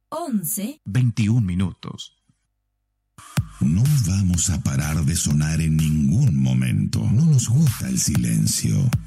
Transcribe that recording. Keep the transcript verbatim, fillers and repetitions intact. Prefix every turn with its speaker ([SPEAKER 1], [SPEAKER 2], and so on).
[SPEAKER 1] once,
[SPEAKER 2] veintiún minutos.
[SPEAKER 3] No vamos a parar de sonar en ningún momento. No nos gusta el silencio.